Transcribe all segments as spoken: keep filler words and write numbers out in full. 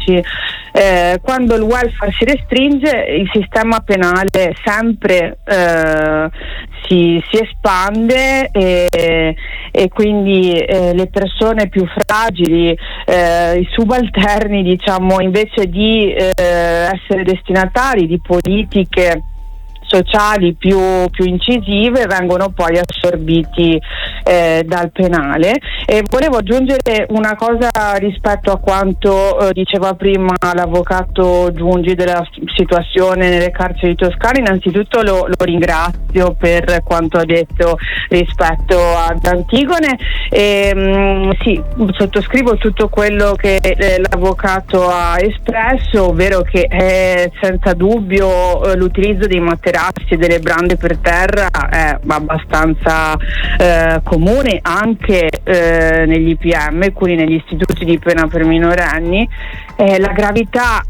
carnefici. Eh, quando il welfare si restringe, il sistema penale sempre eh, si, si espande e, e quindi eh, le persone più fragili, eh, i subalterni, diciamo, invece di eh, essere destinatari di politiche sociali più, più incisive, vengono poi assorbiti eh, dal penale. E volevo aggiungere una cosa rispetto a quanto eh, diceva prima l'avvocato Giungi della situazione nelle carceri toscane. Innanzitutto lo, lo ringrazio per quanto ha detto rispetto ad Antigone e mh, sì, sottoscrivo tutto quello che eh, l'avvocato ha espresso, ovvero che eh, senza dubbio eh, l'utilizzo dei materassi e delle brande per terra è abbastanza eh, comune anche eh, negli I P M, quindi negli istituti di pena per minorenni. Eh, la gravità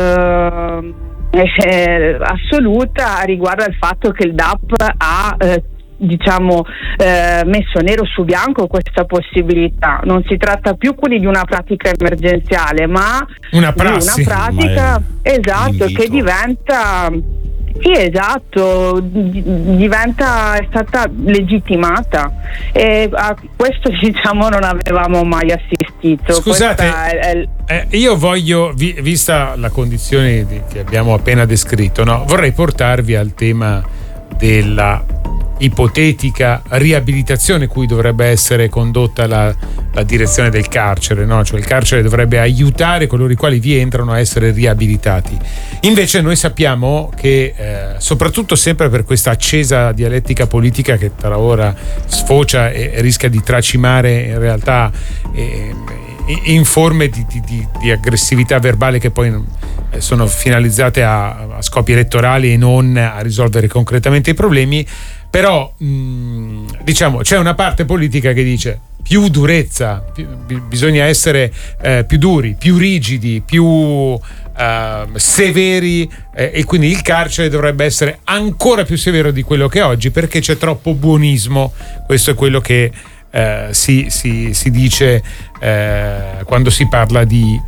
eh, eh, assoluta riguarda il fatto che il D A P ha eh, diciamo eh, messo nero su bianco questa possibilità. Non si tratta più quindi di una pratica emergenziale, ma una prassi, di una pratica esatto che diventa Sì, esatto, diventa, è stata legittimata e a questo diciamo non avevamo mai assistito. Scusate, è, è... Eh, io voglio, vi, vista la condizione di, che abbiamo appena descritto, no, vorrei portarvi al tema della ipotetica riabilitazione cui dovrebbe essere condotta la, la direzione del carcere, no? Cioè il carcere dovrebbe aiutare coloro i quali vi entrano a essere riabilitati. Invece noi sappiamo che eh, soprattutto sempre per questa accesa dialettica politica che talora sfocia e, e rischia di tracimare in realtà eh, in forme di, di, di aggressività verbale che poi sono finalizzate a, a scopi elettorali e non a risolvere concretamente i problemi. Però mh, diciamo c'è una parte politica che dice più durezza, più, bisogna essere eh, più duri, più rigidi, più eh, severi eh, e quindi il carcere dovrebbe essere ancora più severo di quello che è oggi perché c'è troppo buonismo. Questo è quello che eh, si, si, si dice eh, quando si parla di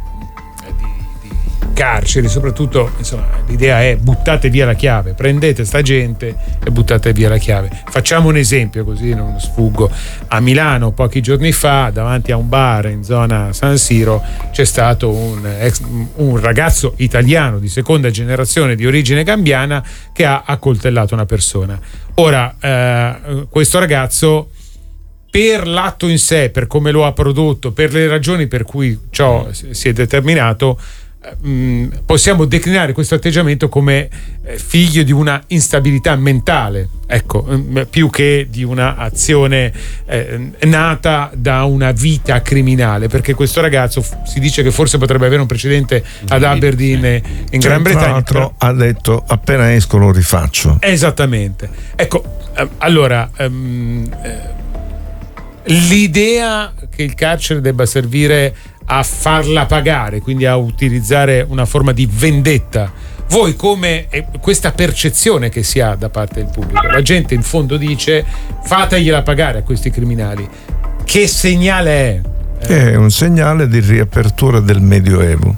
carceri, soprattutto insomma l'idea è buttate via la chiave, prendete sta gente e buttate via la chiave. Facciamo un esempio così non sfuggo: a Milano pochi giorni fa davanti a un bar in zona San Siro c'è stato un, ex, un ragazzo italiano di seconda generazione di origine gambiana che ha accoltellato una persona. Ora eh, questo ragazzo, per l'atto in sé, per come lo ha prodotto, per le ragioni per cui ciò si è determinato, possiamo declinare questo atteggiamento come figlio di una instabilità mentale, ecco, più che di una azione eh, nata da una vita criminale, perché questo ragazzo si dice che forse potrebbe avere un precedente ad Aberdeen in Gran Bretagna. Tra l'altro ha detto appena esco lo rifaccio. Esattamente. Ecco, eh, allora ehm, eh, l'idea che il carcere debba servire a farla pagare, quindi a utilizzare una forma di vendetta, voi come eh, questa percezione che si ha da parte del pubblico, la gente in fondo dice fategliela pagare a questi criminali, che segnale è? Eh, è un segnale di riapertura del Medioevo.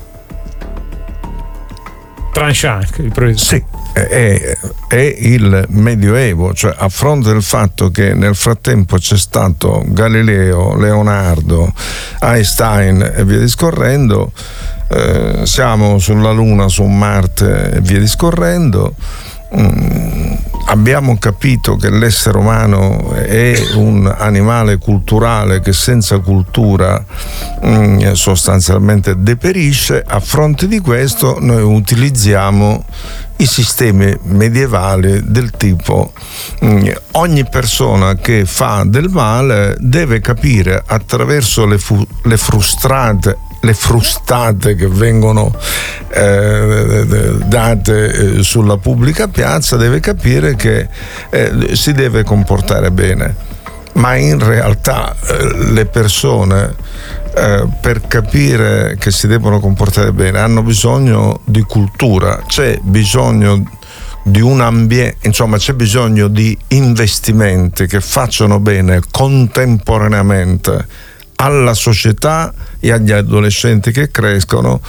Tranchant, il professore. Sì. È, è il Medioevo, cioè a fronte del fatto che nel frattempo c'è stato Galileo, Leonardo, Einstein e via discorrendo, eh, siamo sulla Luna, su Marte e via discorrendo. Mm, abbiamo capito che l'essere umano è un animale culturale che senza cultura mm, sostanzialmente deperisce. A fronte di questo noi utilizziamo i sistemi medievali del tipo mh, ogni persona che fa del male deve capire attraverso le, fu- le frustrate le frustate che vengono eh, date eh, sulla pubblica piazza, deve capire che eh, si deve comportare bene, ma in realtà eh, le persone eh, per capire che si devono comportare bene hanno bisogno di cultura, c'è bisogno di un ambiente, insomma c'è bisogno di investimenti che facciano bene contemporaneamente alla società e agli adolescenti che crescono